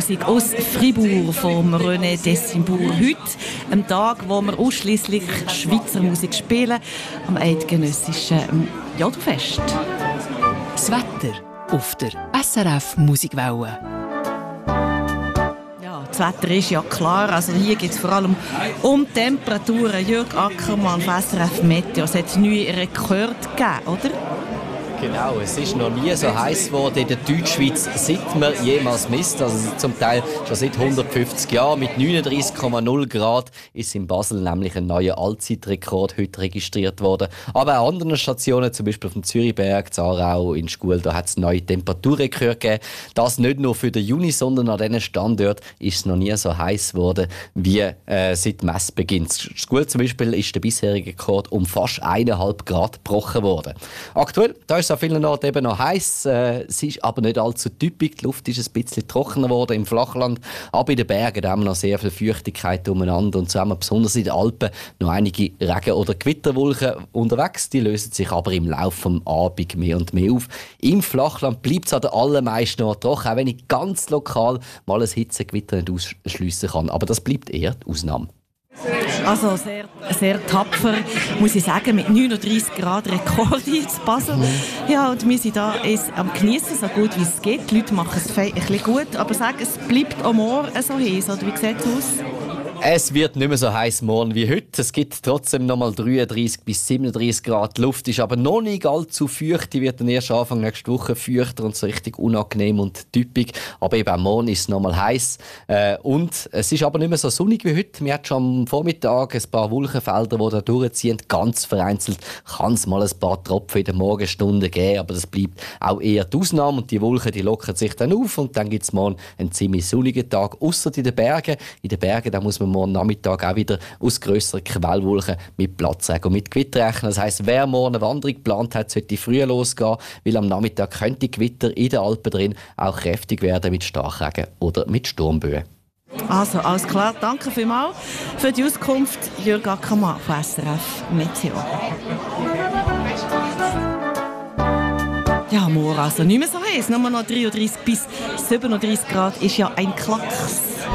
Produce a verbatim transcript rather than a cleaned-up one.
Musik aus Fribourg vom René Dessimbourg. Heute, am Tag, wo wir ausschliesslich Schweizer Musik spielen, am eidgenössischen Jodelfest. Das Wetter auf der S R F Musikwelle. Das Wetter ist ja klar, also hier geht es vor allem um Temperaturen. Jörg Ackermann von S R F Meteo, es hat neue Rekorde gegeben, oder? Genau, es ist noch nie so heiß geworden in der Deutschschweiz, seit man jemals misst. Also zum Teil schon seit hundertfünfzig Jahren. Mit neununddreißig Komma null Grad ist in Basel nämlich ein neuer Allzeitrekord heute registriert worden. Aber auch an anderen Stationen, zum Beispiel auf dem Zürichberg, Aarau, in Schkuhl, da hat es neue Temperaturrekorde gegeben. Das nicht nur für den Juni, sondern an diesen Standorten ist es noch nie so heiß geworden wie äh, seit Messbeginn. In Schkuhl zum Beispiel ist der bisherige Rekord um fast eineinhalb Grad gebrochen worden. Aktuell, da ist an vielen Orten eben noch heiß. Äh, es ist aber nicht allzu typisch. Die Luft ist ein bisschen trockener geworden im Flachland. Aber in den Bergen haben wir noch sehr viel Feuchtigkeit umeinander. Und so haben wir besonders in den Alpen noch einige Regen- oder Gewitterwolken unterwegs. Die lösen sich aber im Laufe des Abends mehr und mehr auf. Im Flachland bleibt es an den allermeisten noch trocken, auch wenn ich ganz lokal mal ein Hitzegewitter nicht ausschliessen kann. Aber das bleibt eher die Ausnahme. Also sehr, sehr tapfer, muss ich sagen, mit neununddreißig Grad Rekord in Basel. Ja, und wir sind da am Geniessen, so gut wie es geht. Die Leute machen es ein bisschen gut, aber sagen, es bleibt am Morgen so heiß, oder wie sieht es aus? Es wird nicht mehr so heiß morgen wie heute. Es gibt trotzdem noch mal dreiunddreißig bis siebenunddreißig Grad. Die Luft ist aber noch nicht allzu feucht. Die wird dann erst Anfang nächste Woche feuchter und so richtig unangenehm und typisch. Aber eben auch morgen ist es noch mal heiß. Äh, und es ist aber nicht mehr so sonnig wie heute. Wir hatten schon am Vormittag ein paar Wolkenfelder, die da durchziehen. Ganz vereinzelt kann es mal ein paar Tropfen in den Morgenstunden geben. Aber das bleibt auch eher die Ausnahme. Und die Wolken, die lockern sich dann auf. Und dann gibt es morgen einen ziemlich sonnigen Tag. Ausser in den Bergen. In den Bergen da muss man morgen Nachmittag auch wieder aus grösseren Quellwolken mit Platzregen und mit Gewitter rechnen. Das heisst, wer morgen eine Wanderung geplant hat, sollte früher losgehen, weil am Nachmittag könnte Gewitter in den Alpen drin auch kräftig werden mit Starkregen oder mit Sturmböen. Also, alles klar. Danke vielmals für die Auskunft, Jörg Ackermann von S R F Meteo. Ja, morgen also nicht mehr so heiß. Nur noch dreiunddreißig bis siebenunddreißig Grad ist ja ein Klacks.